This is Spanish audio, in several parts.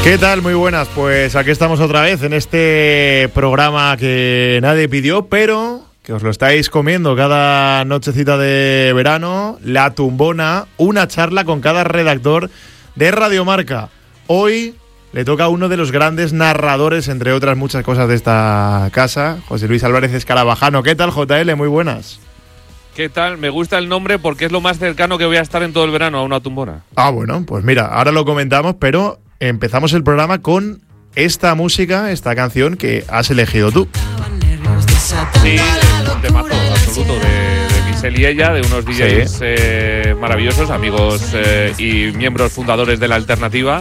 ¿Qué tal? Muy buenas, pues aquí estamos otra vez en este programa que nadie pidió, pero que os lo estáis comiendo cada nochecita de verano, La Tumbona, una charla con cada redactor de Radio Marca. Hoy le toca a uno de los grandes narradores, entre otras muchas cosas de esta casa, José Luis Álvarez Escarabajano. ¿Qué tal, JL? Muy buenas. ¿Qué tal? Me gusta el nombre porque es lo más cercano que voy a estar en todo el verano a una tumbona. Ah, bueno, pues mira, ahora lo comentamos, pero empezamos el programa con esta música, esta canción que has elegido tú. Sí, es un temazo absoluto de Michel y ella, de unos DJs maravillosos, amigos y miembros fundadores de La Alternativa,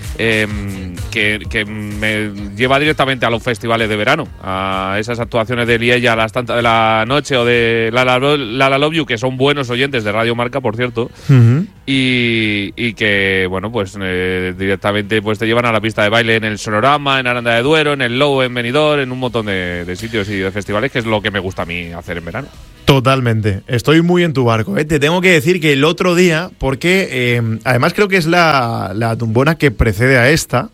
que me lleva directamente a los festivales de verano, a esas actuaciones de Liella a las tantas de la noche o de La Love You, que son buenos oyentes de Radio Marca, por cierto, y que, bueno, pues directamente pues te llevan a la pista de baile en el Sonorama, en Aranda de Duero, en el Low, en Benidorm, en un montón de sitios y de festivales, que es lo que me gusta a mí hacer en verano. Totalmente, estoy muy en tu barco, ¿eh? Te tengo que decir que el otro día, porque además creo que es la tumbona que precede a esta,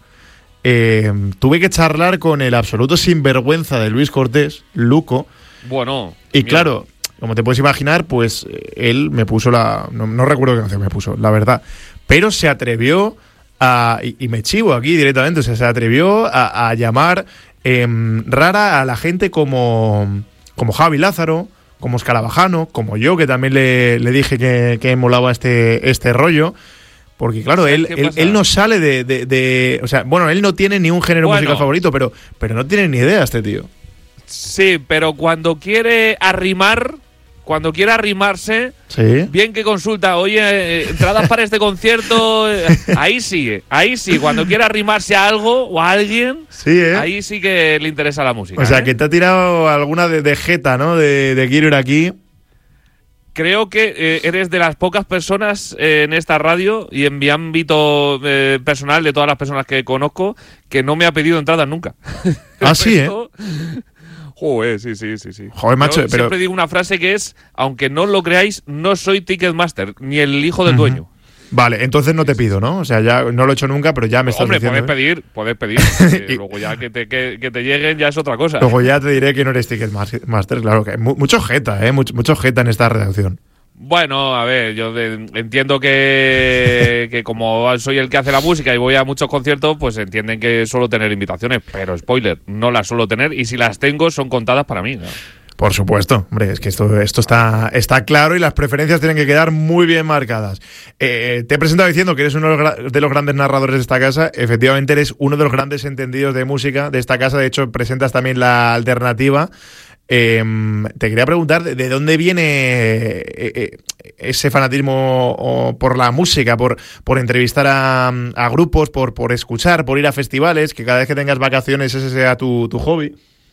tuve que charlar con el absoluto sinvergüenza de Luis Cortés, Luco. Bueno. Y mira, claro, como te puedes imaginar, pues él me puso no recuerdo qué canción me puso, la verdad, pero se atrevió y me chivo aquí directamente, o sea, se atrevió a llamar rara a la gente como Javi Lázaro, como Escarabajano, como yo, que también le dije que molaba este rollo. Porque claro, él no sale de o sea, bueno, él no tiene ni un género musical favorito, pero no tiene ni idea este tío. Sí, pero cuando quiere arrimarse, ¿sí? Bien que consulta, oye, entradas para este concierto, ahí sí, cuando quiere arrimarse a algo o a alguien, sí, ahí sí que le interesa la música. O sea, que te ha tirado alguna de jeta, ¿no? De quiero ir aquí. Creo que eres de las pocas personas en esta radio y en mi ámbito personal, de todas las personas que conozco, que no me ha pedido entradas nunca. Ah, sí, Joder, sí. Joder, macho, pero siempre digo una frase que es, aunque no lo creáis, no soy Ticketmaster, ni el hijo del dueño. Vale, entonces no te pido, ¿no? O sea, ya no lo he hecho nunca, pero ya me estás diciendo. Hombre, puedes pedir. Y luego ya que te lleguen ya es otra cosa. Luego ya te diré que no eres Ticketmaster, claro que hay mucho jeta, mucho jeta en esta redacción. Bueno, a ver, yo entiendo que como soy el que hace la música y voy a muchos conciertos, pues entienden que suelo tener invitaciones, pero spoiler, no las suelo tener y si las tengo son contadas para mí, ¿no? Por supuesto, hombre, es que esto está claro y las preferencias tienen que quedar muy bien marcadas. Te he presentado diciendo que eres uno de los grandes narradores de esta casa. Efectivamente, eres uno de los grandes entendidos de música de esta casa. De hecho, presentas también La Alternativa. Te quería preguntar de dónde viene ese fanatismo por la música, por entrevistar a grupos, por escuchar, por ir a festivales, que cada vez que tengas vacaciones ese sea tu hobby.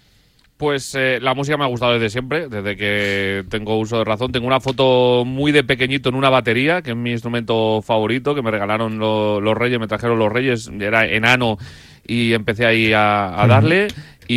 Pues la música me ha gustado desde siempre, desde que tengo uso de razón. Tengo una foto muy de pequeñito en una batería, que es mi instrumento favorito, que me regalaron los Reyes, me trajeron los Reyes, era enano y empecé ahí a darle.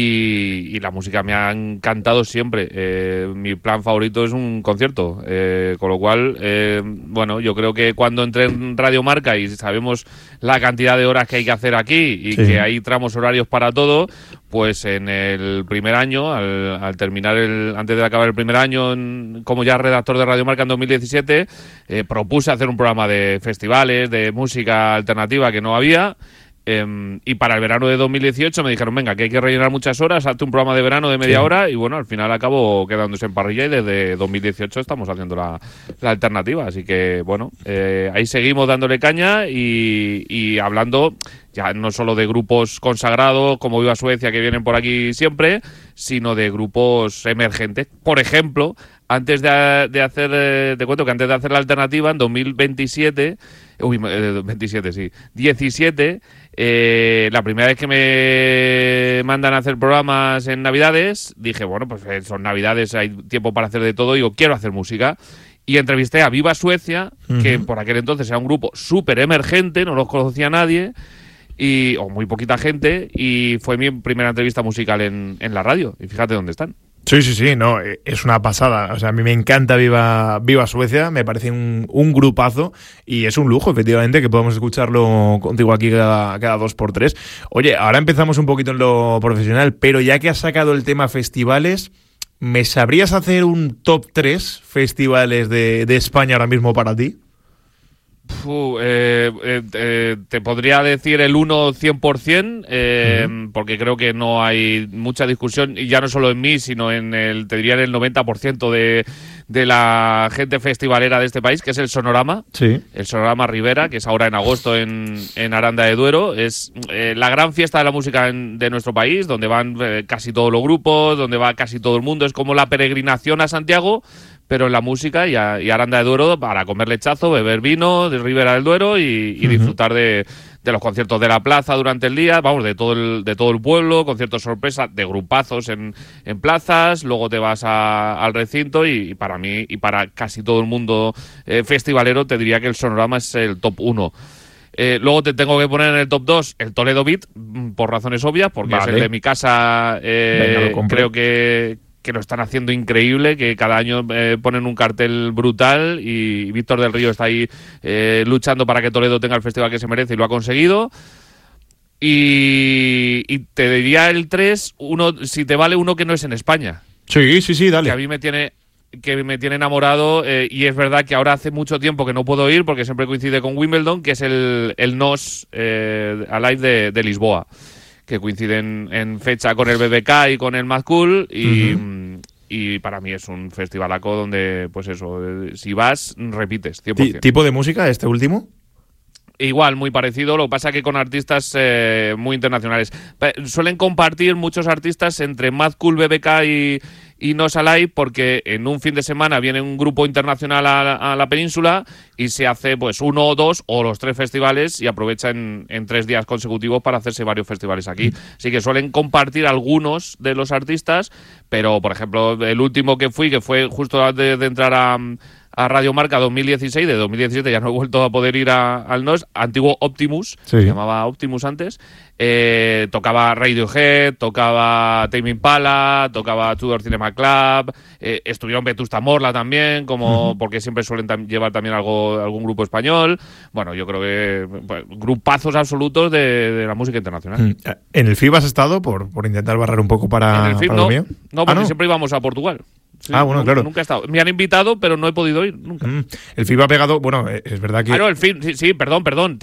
Y la música me ha encantado siempre. Mi plan favorito es un concierto, con lo cual, bueno, yo creo que cuando entré en Radio Marca y sabemos la cantidad de horas que hay que hacer aquí y que hay tramos horarios para todo, pues en el primer año, al terminar antes de acabar el primer año como ya redactor de Radio Marca en 2017, propuse hacer un programa de festivales, de música alternativa que no había. Y para el verano de 2018 me dijeron, venga, que hay que rellenar muchas horas, hazte un programa de verano de media hora y bueno, al final acabo quedándose en parrilla y desde 2018 estamos haciendo la alternativa, así que bueno, ahí seguimos dándole caña y hablando ya no solo de grupos consagrados como Viva Suecia que vienen por aquí siempre, sino de grupos emergentes. Por ejemplo, antes de hacer, te cuento que antes de hacer la alternativa en 2027, 17, la primera vez que me mandan a hacer programas en Navidades, dije, bueno, pues son Navidades, hay tiempo para hacer de todo, digo, quiero hacer música. Y entrevisté a Viva Suecia, que por aquel entonces era un grupo súper emergente, no los conocía nadie, o muy poquita gente, y fue mi primera entrevista musical en la radio. Y fíjate dónde están. Sí, no, es una pasada. O sea, a mí me encanta Viva Suecia, me parece un grupazo y es un lujo, efectivamente, que podamos escucharlo contigo aquí cada 2x3. Oye, ahora empezamos un poquito en lo profesional, pero ya que has sacado el tema festivales, ¿me sabrías hacer un top 3 festivales de España ahora mismo para ti? Te podría decir el 1 100%, porque creo que no hay mucha discusión, y ya no solo en mí, sino te diría en el 90% de la gente festivalera de este país, que es el Sonorama. Sí. El Sonorama Rivera, que es ahora en agosto en Aranda de Duero. Es la gran fiesta de la música de nuestro país, donde van casi todos los grupos, donde va casi todo el mundo. Es como la peregrinación a Santiago, pero en la música y Aranda de Duero para comer lechazo, beber vino de Ribera del Duero y disfrutar de los conciertos de la plaza durante el día, vamos, de todo el pueblo, conciertos sorpresa, de grupazos en plazas, luego te vas al recinto y para mí y para casi todo el mundo festivalero te diría que el Sonorama es el top 1. Luego te tengo que poner en el top 2 el Toledo Beat, por razones obvias, porque es el de mi casa. Creo que lo están haciendo increíble, que cada año ponen un cartel brutal y Víctor del Río está ahí luchando para que Toledo tenga el festival que se merece y lo ha conseguido. Y te diría el 3, si te vale, uno que no es en España. Sí, dale. Que a mí me tiene enamorado, y es verdad que ahora hace mucho tiempo que no puedo ir porque siempre coincide con Wimbledon, que es el NOS Alive de Lisboa, que coinciden en fecha con el BBK y con el Mad Cool y para mí es un festivalaco donde, pues eso, si vas, repites, 100%. ¿Tipo de música este último? Igual, muy parecido, lo que pasa que con artistas muy internacionales. Suelen compartir muchos artistas entre Mad Cool, BBK y Nos Alive, porque en un fin de semana viene un grupo internacional a la península y se hace pues 1 o 2 o los 3 festivales y aprovecha en 3 días consecutivos para hacerse varios festivales aquí. Así que suelen compartir algunos de los artistas, pero por ejemplo el último que fue justo antes de entrar a Radio Marca 2016, de 2017 ya no he vuelto a poder ir al NOS, antiguo Optimus, se llamaba Optimus antes, tocaba Radiohead, tocaba Tame Impala, tocaba Tudor Cinema Club, estuvieron Vetusta Morla también, porque siempre suelen llevar también algún grupo español. Bueno, yo creo que grupazos absolutos de la música internacional. ¿En el FIB has estado por intentar barrer un poco para el FIB lo mío? No, porque siempre íbamos a Portugal. Sí, bueno, claro. Nunca he estado. Me han invitado, pero no he podido ir nunca. El FIB ha pegado, bueno, es verdad que... el FIB, sí, perdón.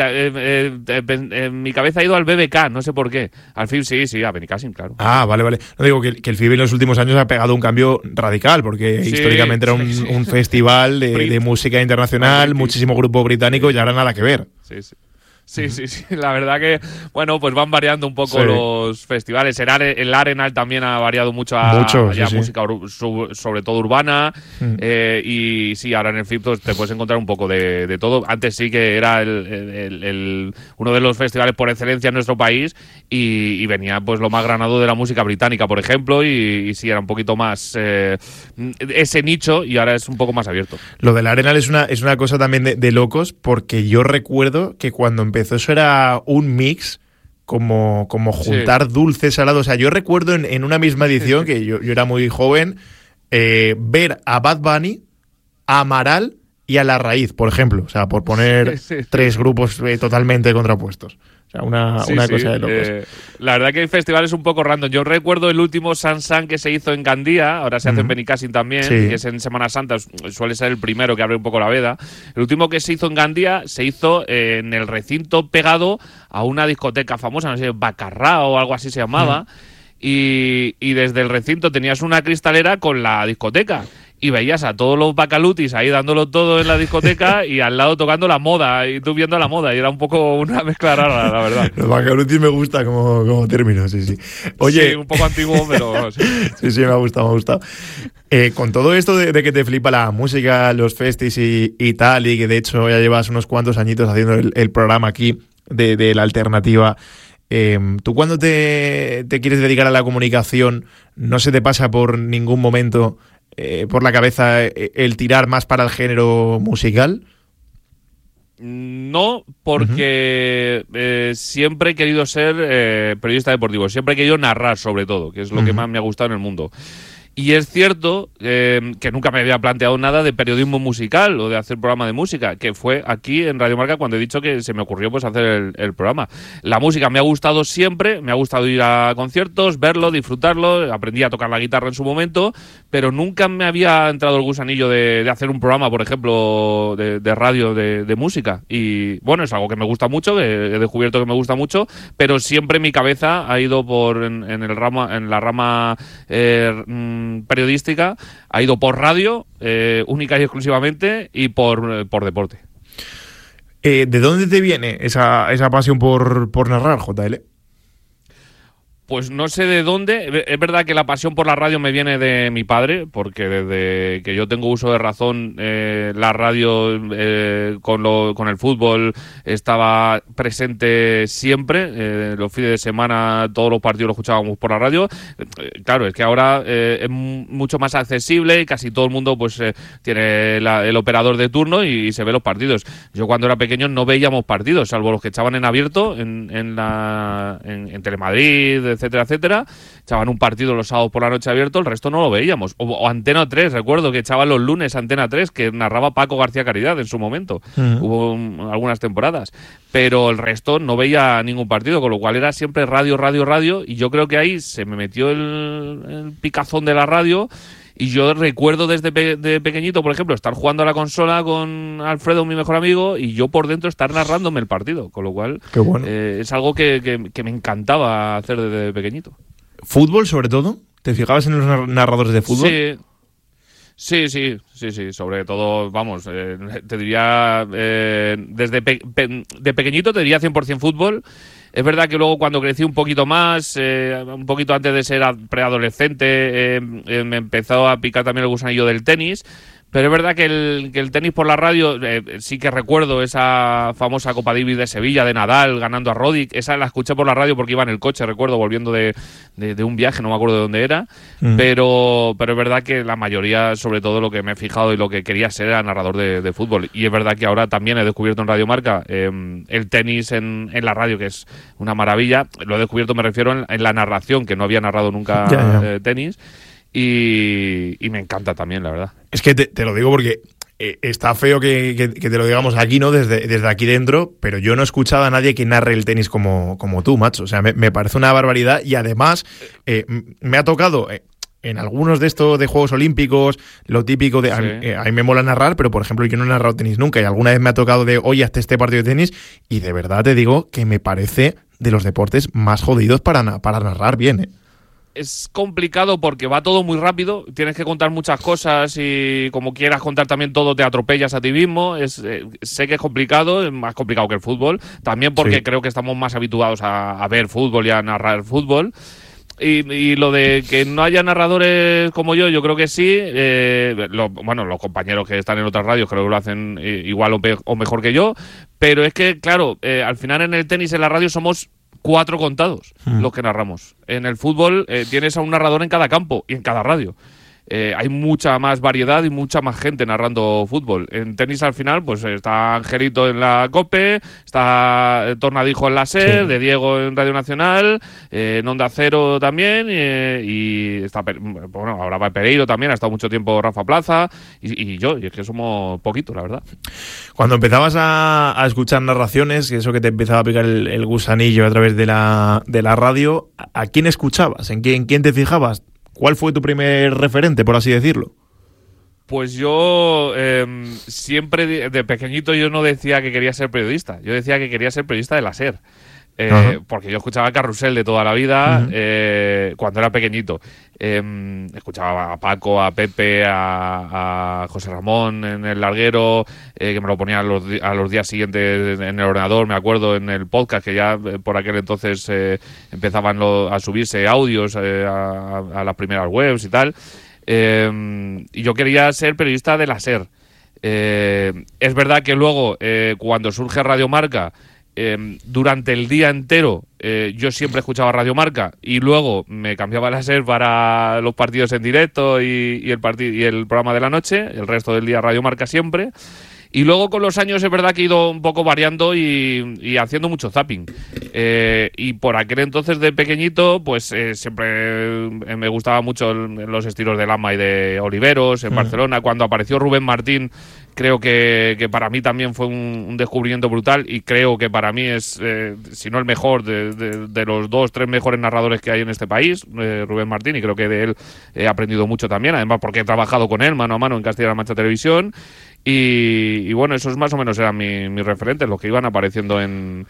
En mi cabeza ha ido al BBK, no sé por qué. Al FIB sí, a Benicassim, claro. Vale. No digo que el FIB en los últimos años ha pegado un cambio radical, porque históricamente era un festival de música internacional, muchísimo grupo británico y ahora nada que ver. Sí, la verdad que, bueno, pues van variando un poco los festivales. El Arenal también ha variado mucho a música sobre todo urbana, y sí, ahora en el FIB te puedes encontrar un poco de todo. Antes sí que era uno de los festivales por excelencia en nuestro país y venía pues lo más granado de la música británica, por ejemplo, y sí, era un poquito más ese nicho y ahora es un poco más abierto. Lo del Arenal es una cosa también de locos, porque yo recuerdo que cuando empezó eso era un mix como juntar dulce, salado. O sea, yo recuerdo en una misma edición, que yo era muy joven, ver a Bad Bunny, a Amaral y a La Raíz, por ejemplo. O sea, por poner 3 grupos totalmente contrapuestos. O sea, una cosa de locos. La verdad que el festival es un poco random. Yo recuerdo el último Sansan que se hizo en Gandía, ahora se hace en Benicassim también, que es en Semana Santa, suele ser el primero que abre un poco la veda. El último que se hizo en Gandía se hizo en el recinto pegado a una discoteca famosa, no sé, Bacarrá o algo así se llamaba, y desde el recinto tenías una cristalera con la discoteca. Y veías a todos los bacalutis ahí dándolo todo en la discoteca y al lado tocando la moda y tú viendo la moda, y era un poco una mezcla rara, la verdad. Los bacalutis me gusta como término, sí. Oye, sí, un poco antiguo, pero... sí, me ha gustado. Con todo esto de que te flipa la música, los festis y tal, y que de hecho ya llevas unos cuantos añitos haciendo el programa aquí de la alternativa, ¿tú cuando te quieres dedicar a la comunicación no se te pasa por ningún momento por la cabeza el tirar más para el género musical? No, porque siempre he querido ser periodista deportivo, siempre he querido narrar sobre todo, que es lo que más me ha gustado en el mundo. Y es cierto que nunca me había planteado nada de periodismo musical o de hacer programa de música, que fue aquí en Radio Marca cuando he dicho que se me ocurrió pues hacer el programa. La música me ha gustado siempre, me ha gustado ir a conciertos, verlo, disfrutarlo, aprendí a tocar la guitarra en su momento, pero nunca me había entrado el gusanillo de hacer un programa, por ejemplo, de radio de música. Y bueno, es algo que me gusta mucho, que he descubierto que me gusta mucho, pero siempre mi cabeza ha ido en la rama periodística, ha ido por radio, única y exclusivamente, y por deporte. ¿De dónde te viene esa pasión por narrar, JL? Pues no sé de dónde. Es verdad que la pasión por la radio me viene de mi padre, porque desde que yo tengo uso de razón, la radio con el fútbol estaba presente siempre. Los fines de semana todos los partidos los escuchábamos por la radio. Claro, es que ahora es mucho más accesible y casi todo el mundo pues tiene el operador de turno y se ve los partidos. Yo cuando era pequeño no veíamos partidos, salvo los que echaban en abierto en Telemadrid, etcétera, etcétera. Echaban un partido los sábados por la noche abierto, el resto no lo veíamos. O Antena 3, recuerdo que echaban los lunes Antena 3, que narraba Paco García Caridad en su momento. Hubo algunas temporadas. Pero el resto no veía ningún partido, con lo cual era siempre radio, radio, radio. Y yo creo que ahí se me metió el picazón de la radio. Y yo recuerdo desde de pequeñito, por ejemplo, estar jugando a la consola con Alfredo, mi mejor amigo, y yo por dentro estar narrándome el partido. Con lo cual, qué bueno. Es algo que me encantaba hacer desde pequeñito. ¿Fútbol, sobre todo? ¿Te fijabas en los narradores de fútbol? Sí, sobre todo, vamos, te diría, de pequeñito te diría 100% fútbol. Es verdad que luego cuando crecí un poquito más, un poquito antes de ser preadolescente, me empezó a picar también el gusanillo del tenis. Pero es verdad que el tenis por la radio, sí que recuerdo esa famosa Copa Davis de Sevilla, de Nadal, ganando a Roddick. Esa la escuché por la radio porque iba en el coche, recuerdo, volviendo de un viaje, no me acuerdo de dónde era. Pero es verdad que la mayoría, sobre todo lo que me he fijado y lo que quería ser, era narrador de fútbol. Y es verdad que ahora también he descubierto en Radio Marca el tenis en la radio, que es una maravilla. Lo he descubierto, me refiero, en la narración, que no había narrado nunca tenis. Y me encanta también, la verdad. Es que te lo digo porque está feo que te lo digamos aquí, ¿no? Desde aquí dentro, pero yo no he escuchado a nadie que narre el tenis como tú, macho. O sea, me parece una barbaridad y además me ha tocado en algunos de estos de Juegos Olímpicos, lo típico de... Sí. A mí me mola narrar, pero por ejemplo yo no he narrado tenis nunca y alguna vez me ha tocado de, oye, hazte este partido de tenis y de verdad te digo que me parece de los deportes más jodidos para narrar bien, ¿eh? Es complicado porque va todo muy rápido, tienes que contar muchas cosas y como quieras contar también todo te atropellas a ti mismo. Sé que es complicado, es más complicado que el fútbol, también porque creo que estamos más habituados a ver fútbol y a narrar fútbol. Y lo de que no haya narradores como yo creo que sí. Los compañeros que están en otras radios creo que lo hacen igual o mejor que yo, pero es que, claro, al final en el tenis, en la radio somos 4 contados los que narramos. En el fútbol tienes a un narrador en cada campo y en cada radio. Hay mucha más variedad y mucha más gente narrando fútbol. En tenis al final pues está Angelito en la COPE, está Tornadijo en la SER, de Diego en Radio Nacional, en Onda Cero también, y está, bueno, ahora va Pereiro también, ha estado mucho tiempo Rafa Plaza y yo, y es que somos poquitos, la verdad. Cuando empezabas a escuchar narraciones, eso que te empezaba a picar el gusanillo a través de la radio, ¿a quién escuchabas? ¿En quién te fijabas? ¿Cuál fue tu primer referente, por así decirlo? Pues yo siempre, de pequeñito, yo no decía que quería ser periodista. Yo decía que quería ser periodista de la SER. Porque yo escuchaba Carrusel de toda la vida cuando era pequeñito. Escuchaba a Paco, a Pepe, a José Ramón en el larguero, que me lo ponía a los días siguientes en el ordenador, me acuerdo, en el podcast, que ya por aquel entonces empezaban a subirse audios a las primeras webs y tal. Y yo quería ser periodista de la SER. Es verdad que luego, cuando surge Radio Marca, durante el día entero yo siempre escuchaba Radio Marca y luego me cambiaba la SER para los partidos en directo y el programa de la noche, el resto del día Radio Marca siempre. Y luego con los años es verdad que he ido un poco variando y haciendo mucho zapping. Y por aquel entonces de pequeñito, pues siempre me gustaba mucho los estilos de Lama y de Oliveros en Barcelona. Cuando apareció Rubén Martín, creo que para mí también fue un descubrimiento brutal, y creo que para mí es, si no el mejor, de los 2-3 mejores narradores que hay en este país, Rubén Martín, y creo que de él he aprendido mucho también, además porque he trabajado con él mano a mano en Castilla-La Mancha Televisión, y bueno, esos más o menos eran mis referentes, los que iban apareciendo en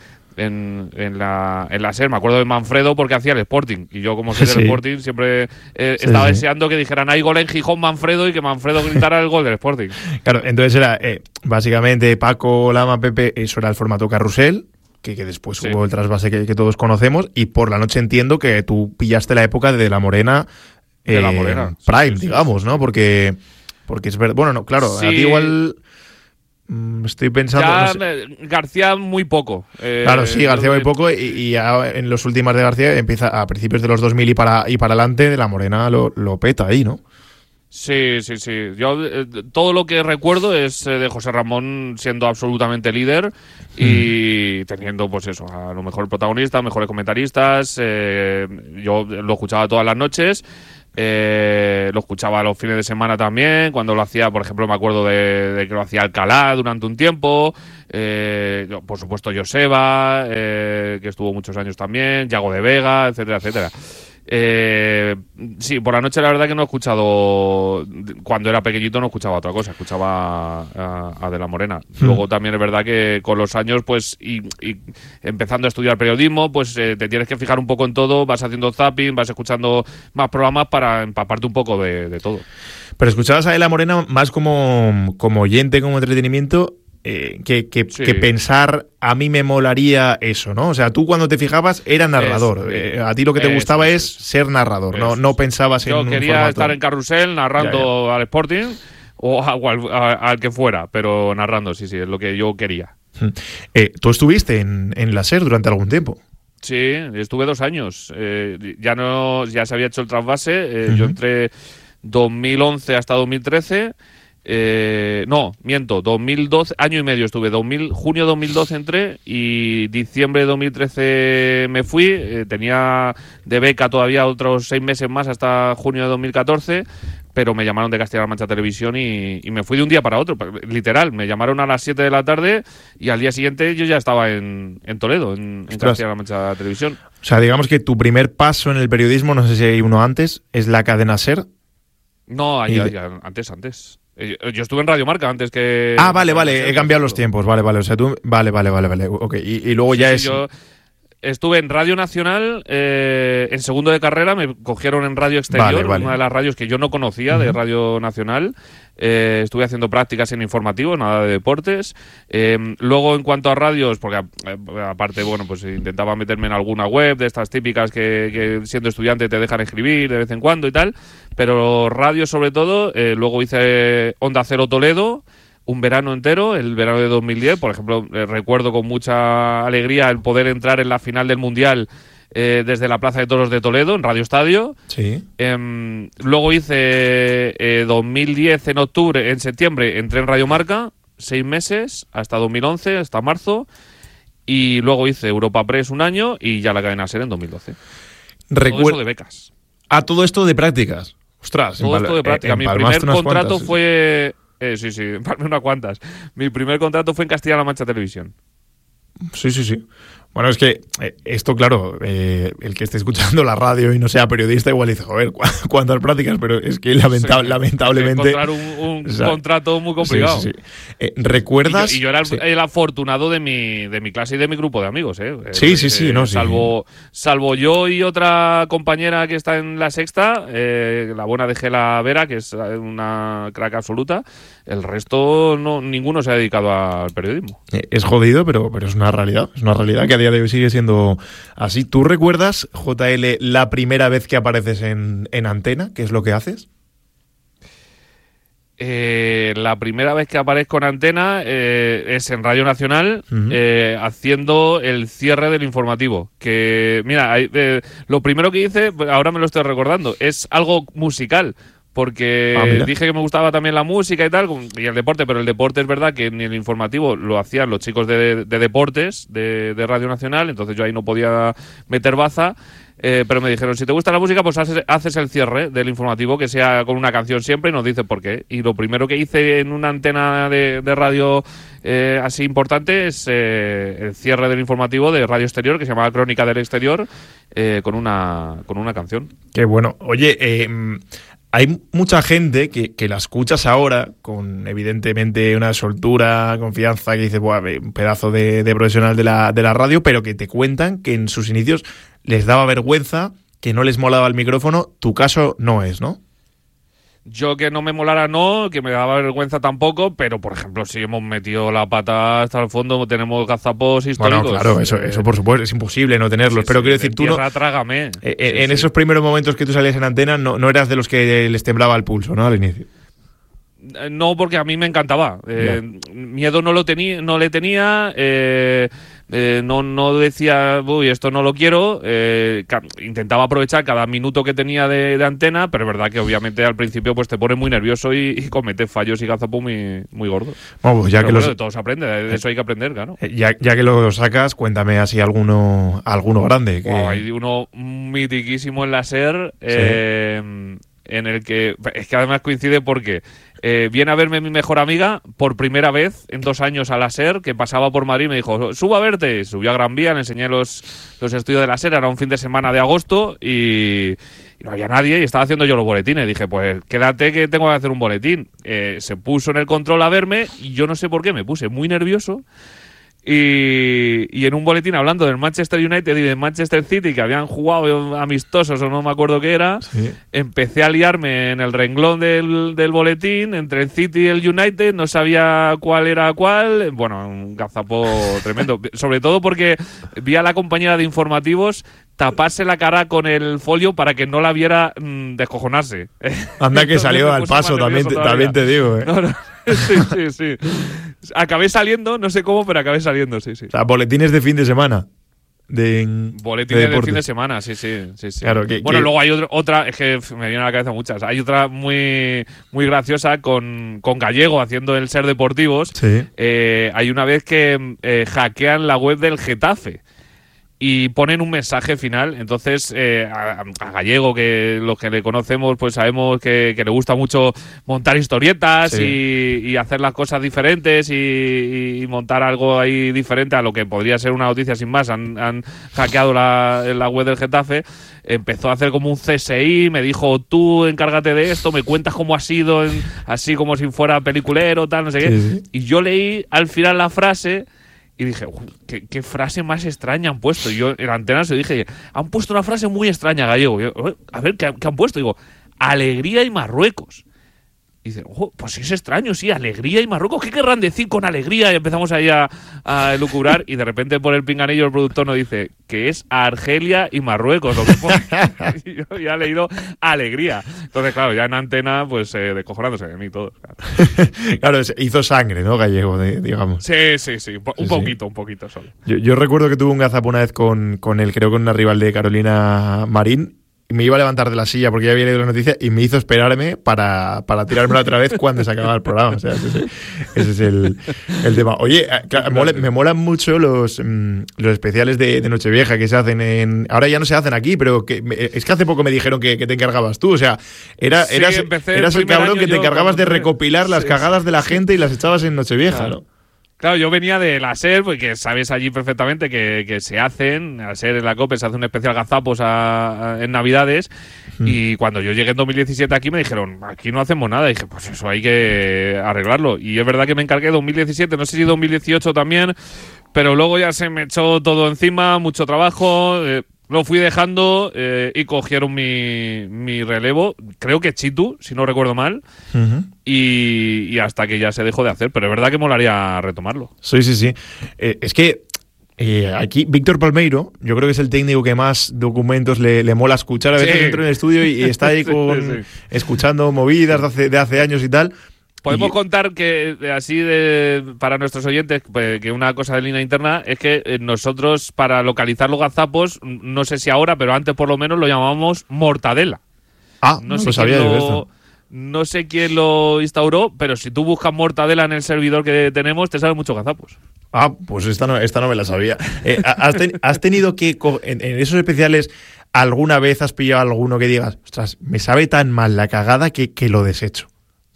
la SER. Me acuerdo de Manfredo porque hacía el Sporting, y yo como soy del Sporting siempre estaba deseando que dijeran hay gol en Gijón Manfredo, y que Manfredo gritara el gol del Sporting. Claro, entonces era básicamente Paco, Lama, Pepe, eso era el formato carrusel, que después hubo el trasvase que todos conocemos, y por la noche entiendo que tú pillaste la época de La Morena, de La Morena Prime, digamos, ¿no? Porque es verdad, bueno, no, claro, a ti igual estoy pensando... Ya, no sé. García muy poco. Claro, sí, García muy poco, y ya en los últimos de García empieza a principios de los 2000 y para adelante, de La Morena lo peta ahí, ¿no? Sí. Yo todo lo que recuerdo es de José Ramón siendo absolutamente líder y teniendo, pues eso, a lo mejor protagonistas, mejores comentaristas. Yo lo escuchaba todas las noches. Lo escuchaba los fines de semana también, cuando lo hacía, por ejemplo, me acuerdo de que lo hacía Alcalá durante un tiempo, por supuesto Joseba, que estuvo muchos años también, Yago de Vega, etcétera, etcétera. Sí, por la noche la verdad que no he escuchado, cuando era pequeñito no escuchaba otra cosa, escuchaba a De la Morena. Luego también es verdad que con los años, pues, y empezando a estudiar periodismo, pues te tienes que fijar un poco en todo, vas haciendo zapping, vas escuchando más programas para empaparte un poco de todo. Pero escuchabas a De la Morena más como oyente, como entretenimiento, que pensar, a mí me molaría eso, ¿no? O sea, tú cuando te fijabas era narrador. A ti lo que te gustaba es ser narrador, no pensabas en un Yo quería formato. estar en carrusel narrando al Sporting o al que fuera, pero narrando, sí, es lo que yo quería. ¿Tú estuviste en la SER durante algún tiempo? Sí, estuve 2 años. Ya se había hecho el trasvase. Yo entré 2011 hasta 2013. No, miento, 2012, año y medio estuve, junio 2012 entré y diciembre de 2013 me fui, tenía de beca todavía otros 6 meses más hasta junio de 2014, pero me llamaron de Castilla-La Mancha Televisión y me fui de un día para otro, literal, me llamaron a las 7 de la tarde y al día siguiente yo ya estaba en Toledo, en Castilla-La Mancha Televisión. O sea, digamos que tu primer paso en el periodismo, no sé si hay uno antes, es la cadena SER. No, antes. Yo estuve en Radio Marca antes que... Vale, he cambiado los tiempos, vale, o sea, tú... Vale, ok, y luego ya es... Yo estuve en Radio Nacional, en segundo de carrera, me cogieron en Radio Exterior, una de las radios que yo no conocía, de Radio Nacional. Estuve haciendo prácticas en informativos, nada de deportes. Luego, en cuanto a radios, porque aparte, bueno, pues intentaba meterme en alguna web de estas típicas que siendo estudiante te dejan escribir de vez en cuando y tal, pero radio sobre todo. Luego hice Onda Cero Toledo un verano entero, el verano de 2010, por ejemplo, recuerdo con mucha alegría el poder entrar en la final del Mundial desde la Plaza de Toros de Toledo, en Radio Estadio. Sí. Luego hice 2010 en octubre, en septiembre entré en Radio Marca, 6 meses, hasta 2011, hasta marzo, y luego hice Europa Press un año y ya la cadena SER en 2012. Todo eso de becas. Todo esto de prácticas. Ostras, todo esto de prácticas. Mi primer contrato fue... sí, empalmé unas cuantas. Mi primer contrato fue en Castilla-La Mancha Televisión. Sí. Bueno, es que esto, claro, el que esté escuchando la radio y no sea periodista igual dice, joder, cuántas prácticas, pero es que lamentablemente... Encontrar un contrato muy complicado. Sí. ¿Recuerdas? Y yo era el afortunado de mi clase y de mi grupo de amigos, Sí. Salvo yo y otra compañera que está en La Sexta, la buena de Gela Vera, que es una crack absoluta, el resto ninguno se ha dedicado al periodismo. Es jodido, pero es una realidad. Es una realidad que a día de hoy sigue siendo así. ¿Tú recuerdas, JL, la primera vez que apareces en antena? ¿Qué es lo que haces? La primera vez que aparezco en antena es en Radio Nacional, haciendo el cierre del informativo. Que, mira, lo primero que hice, ahora me lo estoy recordando, es algo musical. porque dije que me gustaba también la música y tal, y el deporte, pero el deporte es verdad que en el informativo lo hacían los chicos de deportes de Radio Nacional, entonces yo ahí no podía meter baza. Pero me dijeron, si te gusta la música, pues haces el cierre del informativo, que sea con una canción siempre, y nos dice por qué. Y lo primero que hice en una antena de radio así importante es el cierre del informativo de Radio Exterior, que se llamaba Crónica del Exterior, con una canción. Qué bueno. Oye, hay mucha gente que la escuchas ahora con, evidentemente, una soltura, confianza, que dice, buah, un pedazo de profesional de la radio, pero que te cuentan que en sus inicios les daba vergüenza, que no les molaba el micrófono. Tu caso no es, ¿no? Yo que no me molara no, que me daba vergüenza tampoco, pero por ejemplo si hemos metido la pata hasta el fondo, tenemos gazapos históricos. Bueno, claro, eso por supuesto, es imposible no tenerlos, pero quiero decir, tú no... Trágame. En esos primeros momentos que tú salías en antena no eras de los que les temblaba el pulso, ¿no? Al inicio. No, porque a mí me encantaba. Miedo no le tenía. No decía, uy, esto no lo quiero. Intentaba aprovechar cada minuto que tenía de antena, pero es verdad que obviamente al principio pues te pones muy nervioso y cometes fallos y gazapos muy gordos. Bueno, pues de todo se aprende, de eso hay que aprender, claro. Ya que lo sacas, cuéntame así alguno grande. Hay uno mitiquísimo en la SER, en el que es que además coincide porque viene a verme mi mejor amiga por primera vez en 2 años a la SER, que pasaba por Madrid y me dijo, subo a verte. Subió a Gran Vía, le enseñé los estudios de la SER, era un fin de semana de agosto y no había nadie y estaba haciendo yo los boletines. Dije, pues quédate que tengo que hacer un boletín. Se puso en el control a verme y yo no sé por qué, me puse muy nervioso. Y en un boletín hablando del Manchester United y del Manchester City, que habían jugado amistosos o no me acuerdo qué era, empecé a liarme en el renglón del boletín entre el City y el United, no sabía cuál era cuál. Bueno, un gazapo tremendo. Sobre todo porque vi a la compañera de informativos taparse la cara con el folio para que no la viera descojonarse. Anda que salió al paso, también te digo. No. Sí. Acabé saliendo, no sé cómo, pero acabé saliendo, sí. O sea, boletines de fin de semana. Boletines de fin de semana, sí. Claro, luego hay otra, es que me vienen a la cabeza muchas. Hay otra muy graciosa con Gallego haciendo el Ser Deportivos. Sí. Hay una vez que hackean la web del Getafe y ponen un mensaje final. Entonces a Gallego, que los que le conocemos pues sabemos que le gusta mucho montar historietas y hacer las cosas diferentes y montar algo ahí diferente a lo que podría ser una noticia sin más. Han hackeado la web del Getafe. Empezó a hacer como un CSI, me dijo, tú encárgate de esto, me cuentas cómo ha sido, así como si fuera peliculero, tal, no sé qué. Sí. Y yo leí al final la frase y dije, ¿qué frase más extraña han puesto? Y yo en la antena se dije, han puesto una frase muy extraña, Gallego. Yo, a ver, ¿qué han puesto? Digo, alegría y Marruecos. Y dice, pues sí es extraño, sí, alegría y Marruecos. ¿Qué querrán decir con alegría? Y empezamos ahí a elucubrar y de repente por el pinganillo el productor nos dice que es Argelia y Marruecos. Lo que pone. Y yo ya he leído alegría. Entonces, claro, ya en antena, pues descojonándose de mí todo. Claro, hizo sangre, ¿no, Gallego, digamos? Sí. Un poquito solo. Yo recuerdo que tuve un gazapo una vez con él, creo que con una rival de Carolina Marín. Y me iba a levantar de la silla porque ya había leído la noticia y me hizo esperarme para tirármela otra vez cuando se acababa el programa. O sea, ese es el tema. Oye, me molan mucho los especiales de Nochevieja que se hacen ahora ya no se hacen aquí, pero es que hace poco me dijeron que te encargabas tú. O sea, eras el cabrón que te encargabas de recopilar las cagadas de la gente y las echabas en Nochevieja, claro. ¿No? Claro, yo venía de la SER, porque sabes allí perfectamente que se hacen, a SER en la COPE se hace un especial gazapos en Navidades, y cuando yo llegué en 2017 aquí me dijeron, aquí no hacemos nada, y dije, pues eso hay que arreglarlo, y es verdad que me encargué 2017, no sé si 2018 también, pero luego ya se me echó todo encima, mucho trabajo, lo fui dejando y cogieron mi relevo, creo que Chitu, si no recuerdo mal, y hasta que ya se dejó de hacer, pero es verdad que molaría retomarlo. Sí. Es que aquí Víctor Palmeiro, yo creo que es el técnico que más documentos le mola escuchar. A veces entro en el estudio y está ahí escuchando movidas de hace años y tal. Podemos contar que así para nuestros oyentes que una cosa de línea interna es que nosotros para localizar los gazapos, no sé si ahora, pero antes por lo menos lo llamábamos mortadela. No sé, sabía yo esto. No sé quién lo instauró, pero si tú buscas mortadela en el servidor que tenemos, te salen muchos gazapos. Ah, pues esta no me la sabía. ¿Has tenido que, en esos especiales, alguna vez has pillado alguno que digas, ostras, me sabe tan mal la cagada que lo desecho?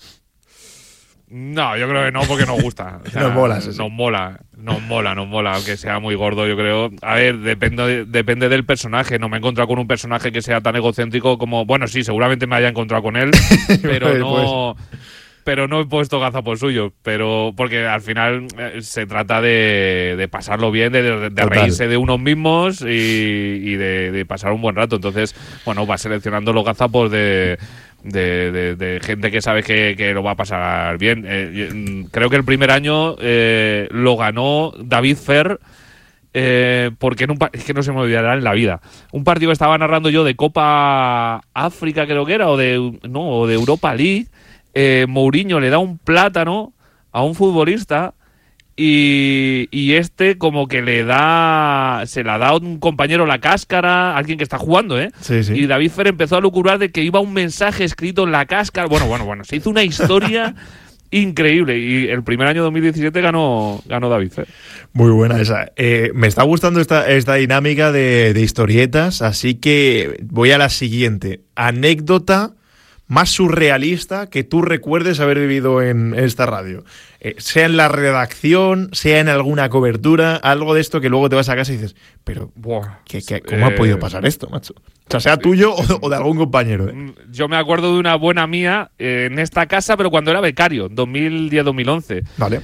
No, yo creo que no, porque nos gusta. O sea, Nos mola, nos mola, aunque sea muy gordo, yo creo. A ver, depende del personaje. No me he encontrado con un personaje que sea tan egocéntrico como... Bueno, sí, seguramente me haya encontrado con él, pero no... Pero no he puesto gazapos suyos, pero porque al final se trata de pasarlo bien, de reírse de unos mismos y de pasar un buen rato. Entonces, bueno, vas seleccionando los gazapos de gente que sabes que lo va a pasar bien. Creo que el primer año lo ganó David Fer, porque es que no se me olvidará en la vida. Un partido que estaba narrando yo de Copa África, creo que era, o de Europa League. Mourinho le da un plátano a un futbolista y este como que se la da a un compañero la cáscara, alguien que está jugando, Sí. Y David Fer empezó a lucurar de que iba un mensaje escrito en la cáscara. Bueno, se hizo una historia increíble y el primer año 2017 ganó David Fer. Muy buena esa. Me está gustando esta dinámica de historietas, así que voy a la siguiente. Anécdota más surrealista que tú recuerdes haber vivido en esta radio. Sea en la redacción, sea en alguna cobertura, algo de esto que luego te vas a casa y dices, pero ¿cómo ha podido pasar esto, macho? O sea tuyo o de algún compañero. Yo me acuerdo de una buena mía en esta casa, pero cuando era becario, 2010-2011. Vale.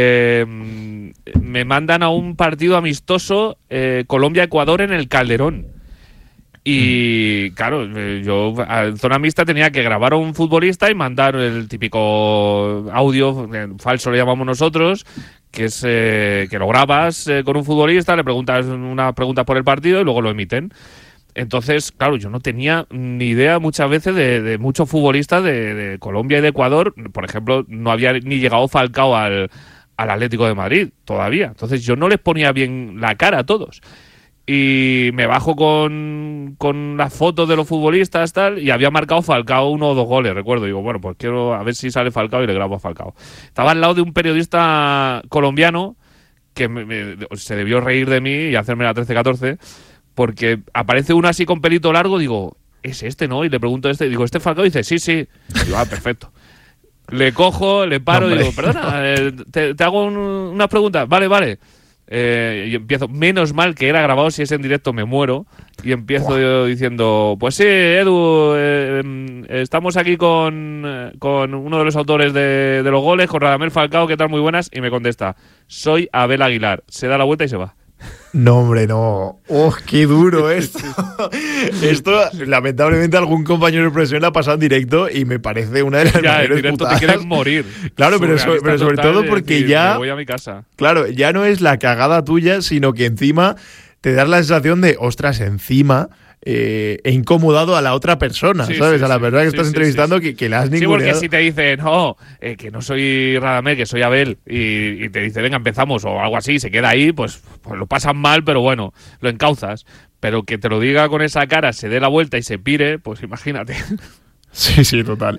Me mandan a un partido amistoso Colombia-Ecuador en el Calderón. Y claro, yo en zona mixta tenía que grabar a un futbolista y mandar el típico audio, falso le llamamos nosotros, que es que lo grabas con un futbolista, le preguntas unas preguntas por el partido y luego lo emiten. Entonces, claro, yo no tenía ni idea muchas veces de muchos futbolistas de Colombia y de Ecuador. Por ejemplo, no había ni llegado Falcao al Atlético de Madrid todavía. Entonces yo no les ponía bien la cara a todos. Y me bajo con las fotos de los futbolistas tal y había marcado Falcao 1 o 2 goles, recuerdo. Digo, bueno, pues quiero a ver si sale Falcao y le grabo a Falcao. Estaba al lado de un periodista colombiano que se debió reír de mí y hacerme la 13-14 porque aparece uno así con pelito largo, digo, es este, ¿no? Y le pregunto a este, digo, ¿este Falcao? Y dice, sí. Digo, perfecto. Le cojo, le paro y digo, perdona, te hago unas preguntas. Vale. Y empiezo, menos mal que era grabado, si es en directo me muero. Y empiezo yo diciendo, pues sí, Edu, estamos aquí con uno de los autores de los goles, con Radamel Falcao, ¿qué tal? Muy buenas. Y me contesta, soy Abel Aguilar. Se da la vuelta y se va. No, hombre, no. ¡Oh, qué duro esto! Esto, lamentablemente, algún compañero de profesión la ha pasado en directo y me parece una de las mayores en directo putadas. te quieres morir. Claro, pero sobre todo porque decir, ya... Me voy a mi casa. Claro, ya no es la cagada tuya, sino que encima te das la sensación de, ostras, encima... he incomodado a la otra persona, ¿sabes? A la persona que estás entrevistando que la has ninguneado. Sí, porque si te dicen, que no soy Radamel, que soy Abel, y te dice, venga, empezamos, o algo así, se queda ahí, pues lo pasan mal, pero bueno, lo encauzas. Pero que te lo diga con esa cara, se dé la vuelta y se pire, pues imagínate. Sí, total.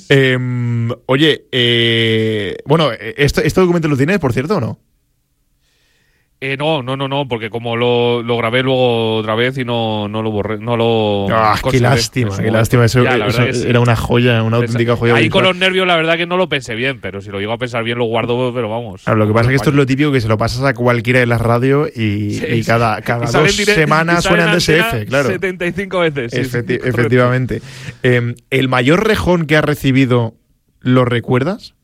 Oye, bueno, ¿este documento lo tienes, por cierto, o no? No, porque como lo grabé luego otra vez y no lo borré, no lo... qué lástima. Eso era una joya, una auténtica joya. Ahí con los nervios la verdad que no lo pensé bien, pero si lo llego a pensar bien lo guardo, pero vamos. Claro, lo que pasa es que esto es lo típico que se lo pasas a cualquiera de las radios y cada 2 semanas suenan DSF, claro. 75 veces. Efectivamente. ¿El mayor rejón que has recibido lo recuerdas?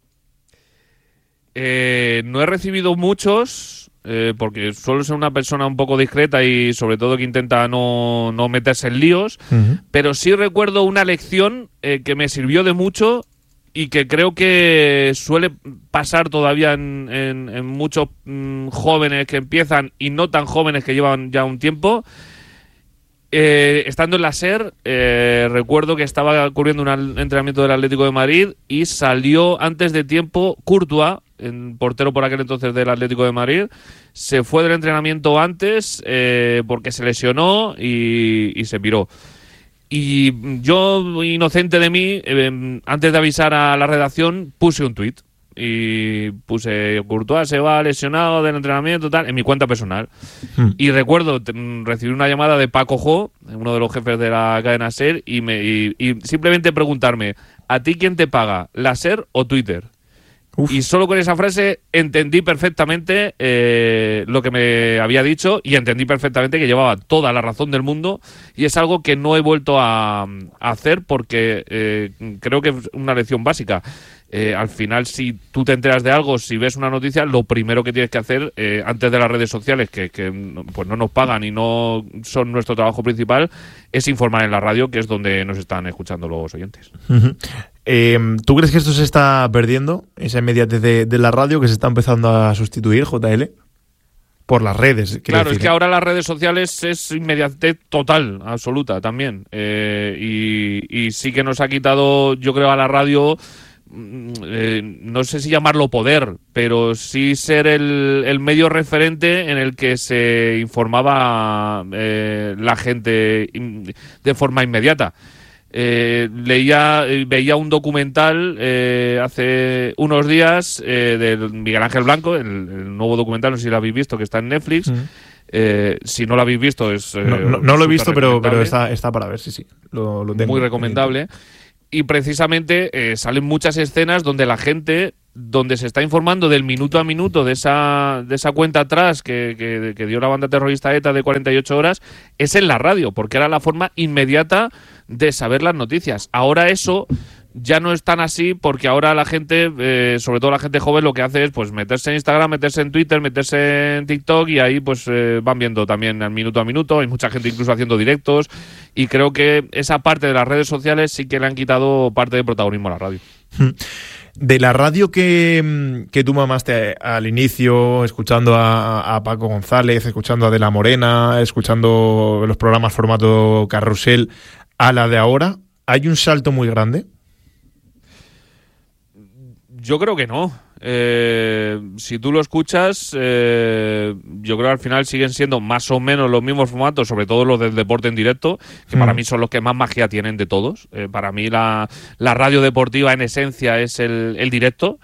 No he recibido muchos... porque suelo ser una persona un poco discreta y sobre todo que intenta no meterse en líos, pero sí recuerdo una lección que me sirvió de mucho y que creo que suele pasar todavía en muchos jóvenes que empiezan y no tan jóvenes que llevan ya un tiempo. Estando en la SER, recuerdo que estaba ocurriendo un entrenamiento del Atlético de Madrid y salió antes de tiempo Courtois, portero por aquel entonces del Atlético de Madrid. Se fue del entrenamiento antes porque se lesionó y se piró. Y yo, inocente de mí, antes de avisar a la redacción, puse un tuit. Y puse Courtois se va lesionado del entrenamiento tal en mi cuenta personal. Y recuerdo recibir una llamada de Paco Jo, uno de los jefes de la cadena SER, y simplemente preguntarme: ¿a ti quién te paga, la SER o Twitter? Uf. Y solo con esa frase entendí perfectamente lo que me había dicho, y entendí perfectamente que llevaba toda la razón del mundo, y es algo que no he vuelto a hacer porque creo que es una lección básica. Al final, si tú te enteras de algo, si ves una noticia, lo primero que tienes que hacer antes de las redes sociales, que pues no nos pagan y no son nuestro trabajo principal, es informar en la radio, que es donde nos están escuchando los oyentes. Uh-huh. ¿Tú crees que esto se está perdiendo, esa inmediatez de la radio, que se está empezando a sustituir, JL? Por las redes. Claro, es que ahora las redes sociales es inmediatez total, absoluta también. Y sí que nos ha quitado, yo creo, a la radio... no sé si llamarlo poder, pero sí ser el medio referente en el que se informaba la gente de forma inmediata. Veía un documental hace unos días de Miguel Ángel Blanco, el nuevo documental, no sé si lo habéis visto, que está en Netflix. Si no lo habéis visto es no lo he visto, pero está para ver, sí. Lo tengo. Muy recomendable. Y precisamente salen muchas escenas donde la gente, donde se está informando del minuto a minuto de esa cuenta atrás que dio la banda terrorista ETA de 48 horas, es en la radio, porque era la forma inmediata de saber las noticias. Ahora eso ya no es tan así, porque ahora la gente, sobre todo la gente joven, lo que hace es pues meterse en Instagram, meterse en Twitter, meterse en TikTok, y ahí pues van viendo también al minuto a minuto. Hay mucha gente incluso haciendo directos, y creo que esa parte de las redes sociales sí que le han quitado parte de protagonismo a la radio. De la radio que tú mamaste al inicio, escuchando a Paco González, escuchando a De la Morena, escuchando los programas formato carrusel, a la de ahora, ¿hay un salto muy grande? Yo creo que no. Si tú lo escuchas, yo creo que al final siguen siendo más o menos los mismos formatos, sobre todo los del deporte en directo, que para mí son los que más magia tienen de todos. Para mí la radio deportiva en esencia es el directo.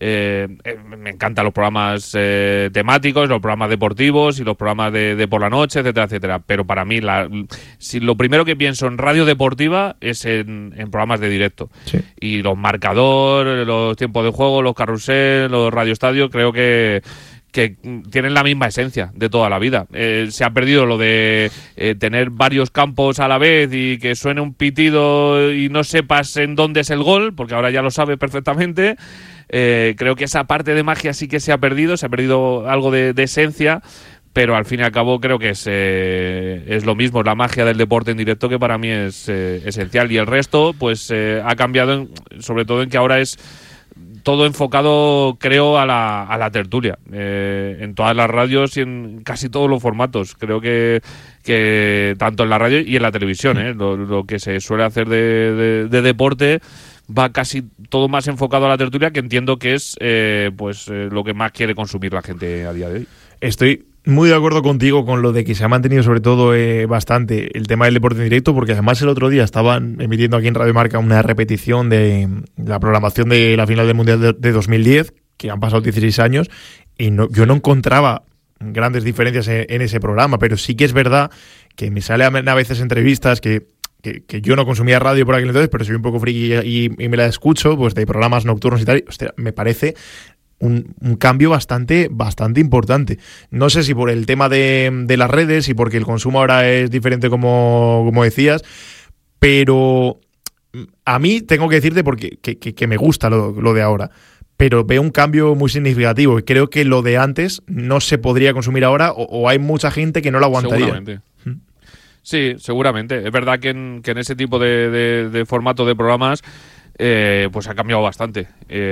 Me encantan los programas temáticos, los programas deportivos y los programas de por la noche, etcétera, etcétera. Pero para mí, si lo primero que pienso en radio deportiva es en programas de directo. Sí. Y los marcadores, los tiempos de juego, los carrusel, los radio estadio, creo que tienen la misma esencia de toda la vida. Se ha perdido lo de tener varios campos a la vez y que suene un pitido y no sepas en dónde es el gol, porque ahora ya lo sabes perfectamente. Creo que esa parte de magia sí que se ha perdido algo de esencia, pero al fin y al cabo creo que es lo mismo, la magia del deporte en directo, que para mí es esencial, y el resto pues ha cambiado sobre todo en que ahora es todo enfocado, creo, a la tertulia, en todas las radios y en casi todos los formatos. Creo que tanto en la radio y en la televisión, lo que se suele hacer de deporte va casi todo más enfocado a la tertulia, que entiendo que es lo que más quiere consumir la gente a día de hoy. Estoy muy de acuerdo contigo con lo de que se ha mantenido sobre todo bastante el tema del deporte en directo, porque además el otro día estaban emitiendo aquí en Radio Marca una repetición de la programación de la final del Mundial de 2010, que han pasado 16 años, y yo no encontraba grandes diferencias en ese programa, pero sí que es verdad que me sale a veces entrevistas que yo no consumía radio por aquel entonces, pero soy un poco friki y me la escucho, pues de programas nocturnos y tal. Hostia, me parece un cambio bastante importante. No sé si por el tema de las redes y porque el consumo ahora es diferente, como decías, pero a mí tengo que decirte porque que me gusta lo de ahora, pero veo un cambio muy significativo y creo que lo de antes no se podría consumir ahora, o hay mucha gente que no lo aguantaría. Seguramente. Sí, seguramente. Es verdad que en ese tipo de formato de programas pues ha cambiado bastante.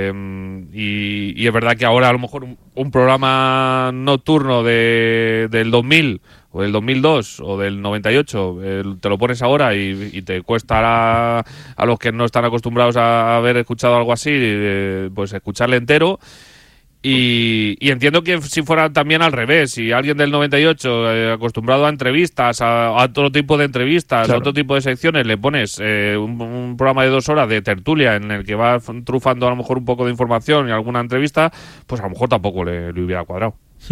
Y es verdad que ahora a lo mejor un programa nocturno del 2000 o del 2002 o del 98 te lo pones ahora y te cuesta a los que no están acostumbrados a haber escuchado algo así, pues escucharle entero. Y entiendo que si fuera también al revés, si alguien del 98 acostumbrado a entrevistas, a otro tipo de entrevistas, claro, a otro tipo de secciones, le pones un programa de 2 horas de tertulia en el que va trufando a lo mejor un poco de información y alguna entrevista, pues a lo mejor tampoco le hubiera cuadrado.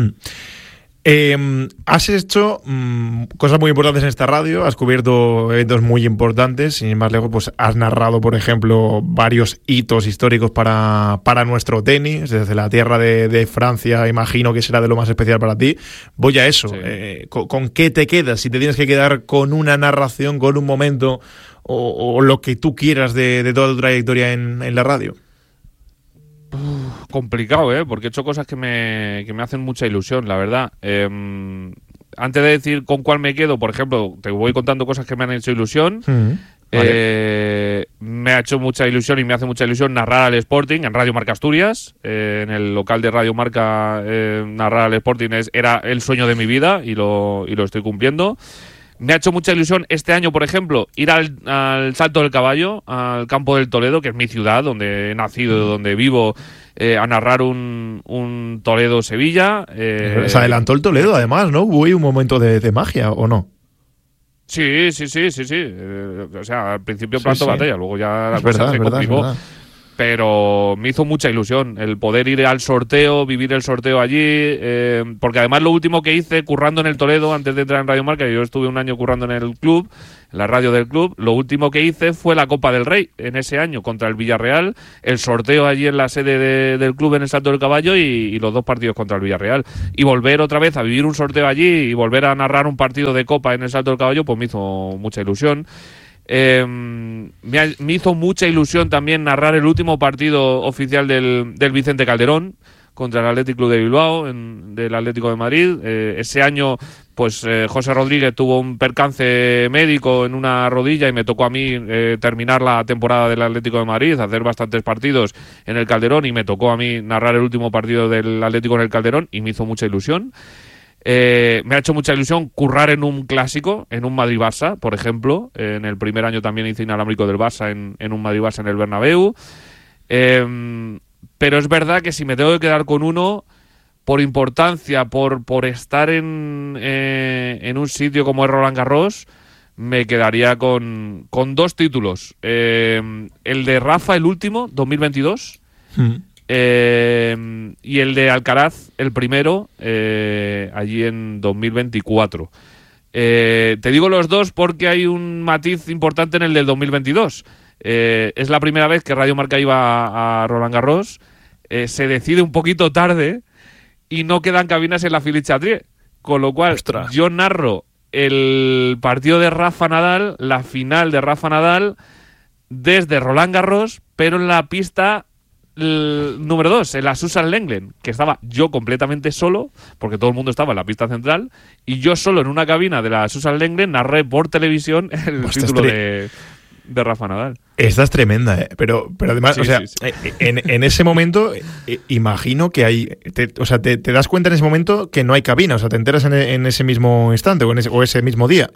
Has hecho cosas muy importantes en esta radio, has cubierto eventos muy importantes, sin ir más lejos, pues has narrado, por ejemplo, varios hitos históricos para nuestro tenis, desde la tierra de Francia, imagino que será de lo más especial para ti. Voy a eso, sí. ¿Con qué te quedas? Si te tienes que quedar con una narración, con un momento o lo que tú quieras de toda tu trayectoria en la radio. Complicado, porque he hecho cosas que me hacen mucha ilusión, la verdad. Antes de decir con cuál me quedo, por ejemplo, te voy contando cosas que me han hecho ilusión. Vale. Me ha hecho mucha ilusión y me hace mucha ilusión narrar al Sporting en Radio Marca Asturias. En el local de Radio Marca, narrar al Sporting era el sueño de mi vida y lo estoy cumpliendo. Me ha hecho mucha ilusión este año, por ejemplo, ir al Salto del Caballo, al campo del Toledo, que es mi ciudad, donde he nacido, donde vivo, a narrar un Toledo-Sevilla. Se adelantó el Toledo, además, ¿no? Hubo un momento de magia, ¿o no? Sí. O sea, al principio planto batalla, luego ya la cosa se complicó. Pero me hizo mucha ilusión el poder ir al sorteo, vivir el sorteo allí, porque además lo último que hice currando en el Toledo, antes de entrar en Radio Marca, yo estuve un año currando en el club, en la radio del club, lo último que hice fue la Copa del Rey en ese año contra el Villarreal, el sorteo allí en la sede del club en el Salto del Caballo y los 2 partidos contra el Villarreal. Y volver otra vez a vivir un sorteo allí y volver a narrar un partido de Copa en el Salto del Caballo, pues me hizo mucha ilusión. Me hizo mucha ilusión también narrar el último partido oficial del Vicente Calderón contra el Athletic Club de Bilbao, del Atlético de Madrid. Ese año, pues José Rodríguez tuvo un percance médico en una rodilla y me tocó a mí terminar la temporada del Atlético de Madrid, hacer bastantes partidos en el Calderón y me tocó a mí narrar el último partido del Atlético en el Calderón y me hizo mucha ilusión. Me ha hecho mucha ilusión currar en un clásico, en un Madrid-Barça, por ejemplo. En el primer año también hice inalámbrico del Barça en un Madrid-Barça en el Bernabéu. Pero es verdad que si me tengo que quedar con uno, por importancia, por estar en un sitio como es Roland Garros, me quedaría con 2 títulos. El de Rafa, el último, 2022. Y el de Alcaraz, el primero, allí en 2024. Te digo los 2 porque hay un matiz importante en el del 2022. Es la primera vez que Radio Marca iba a Roland Garros. Se decide un poquito tarde y no quedan cabinas en la Philippe Chatrier. Con lo cual, ¡ostras!, yo narro el partido de Rafa Nadal, la final de Rafa Nadal, desde Roland Garros, pero en la pista número 2, en la Susan Lenglen, que estaba yo completamente solo, porque todo el mundo estaba en la pista central, y yo solo en una cabina de la Susan Lenglen narré por televisión el título de Rafa Nadal. Esta es tremenda, pero además, sí. En ese momento, imagino que hay, te das cuenta en ese momento que no hay cabina, o sea, te enteras en ese mismo instante o ese mismo día.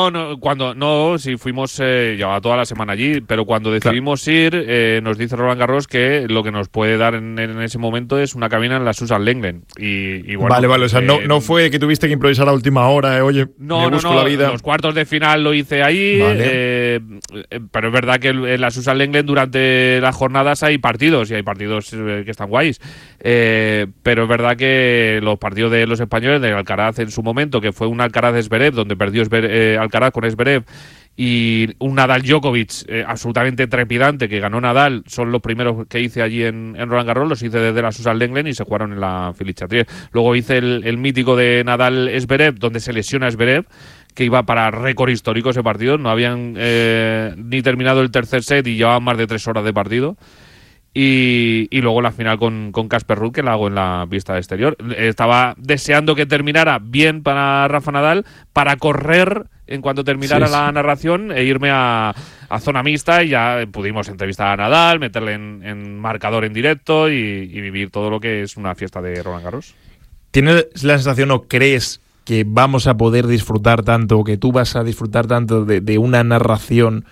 Si fuimos, llevaba toda la semana allí, pero cuando decidimos ir, nos dice Roland Garros que lo que nos puede dar en ese momento es una cabina en la Susan Lenglen. Y bueno, vale, o sea, no fue que tuviste que improvisar a última hora, oye, me busco la vida. Los cuartos de final lo hice ahí, vale. Pero es verdad que en la Susan Lenglen durante las jornadas hay partidos y hay partidos que están guays, pero es verdad que los partidos de los españoles, de Alcaraz en su momento, que fue un Alcaraz-Zverev donde perdió Alcaraz con Zverev, y un Nadal-Djokovic absolutamente trepidante que ganó Nadal, son los primeros que hice allí en Roland Garros, los hice desde la Susan Lenglen y se jugaron en la Philippe Chatrier. Luego hice el mítico de Nadal-Zverev donde se lesiona Zverev, que iba para récord histórico ese partido, no habían ni terminado el tercer set y llevaban más de 3 horas de partido. Y luego la final con Casper Ruud, que la hago en la pista exterior. Estaba deseando que terminara bien para Rafa Nadal, para correr en cuanto terminara la narración e irme a zona mixta, y ya pudimos entrevistar a Nadal, meterle en marcador en directo y vivir todo lo que es una fiesta de Roland Garros. ¿Tienes la sensación o crees que vamos a poder disfrutar tanto, o que tú vas a disfrutar tanto de una narración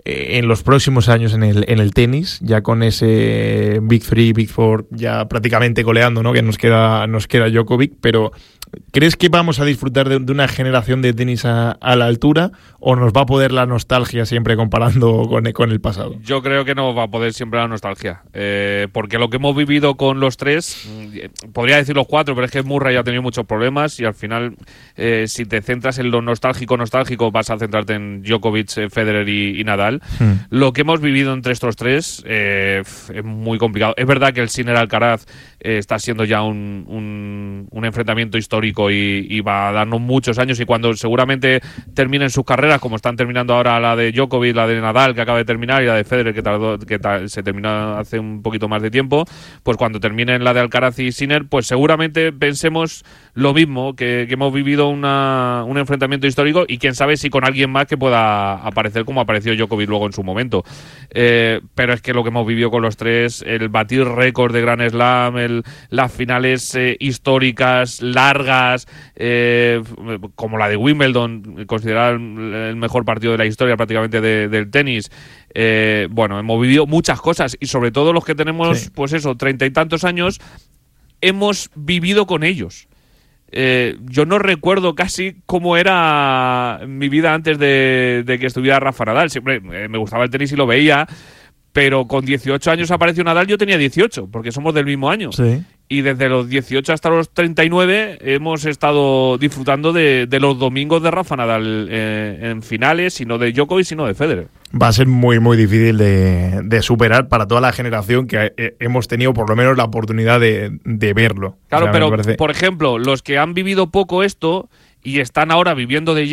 en los próximos años en el tenis, ya con ese Big 3, Big 4 ya prácticamente coleando, ¿no? Que nos queda Djokovic, pero ¿crees que vamos a disfrutar de una generación de tenis a la altura o nos va a poder la nostalgia siempre comparando con el pasado? Yo creo que no va a poder siempre la nostalgia, porque lo que hemos vivido con los tres, podría decir los cuatro, pero es que Murray ha tenido muchos problemas y al final si te centras en lo nostálgico vas a centrarte en Djokovic, Federer y Nadal. Lo que hemos vivido entre estos tres es muy complicado. Es verdad que el Sinner-Alcaraz está siendo ya un enfrentamiento histórico y va a darnos muchos años, y cuando seguramente terminen sus carreras, como están terminando ahora la de Djokovic, la de Nadal que acaba de terminar y la de Federer que se terminó hace un poquito más de tiempo, pues cuando terminen la de Alcaraz y Sinner, pues seguramente pensemos lo mismo, que hemos vivido un enfrentamiento histórico, y quién sabe si con alguien más que pueda aparecer como apareció Djokovic luego en su momento. Pero es que lo que hemos vivido con los tres, el batir récord de Grand Slam, las finales históricas, largas, como la de Wimbledon, considerada el mejor partido de la historia prácticamente del tenis. Bueno, hemos vivido muchas cosas, y sobre todo los que tenemos, pues eso, 30 y tantos años, hemos vivido con ellos. Yo no recuerdo casi cómo era mi vida antes de que estuviera Rafa Nadal. Siempre me gustaba el tenis y lo veía, pero con 18 años apareció Nadal, yo tenía 18, porque somos del mismo año. Sí. Y desde los 18 hasta los 39 hemos estado disfrutando de los domingos de Rafa Nadal en finales, y no de Djokovic, sino de Federer. Va a ser muy, muy difícil de superar para toda la generación que hemos tenido por lo menos la oportunidad de verlo. Claro, o sea, pero por ejemplo, los que han vivido poco esto y están ahora viviendo de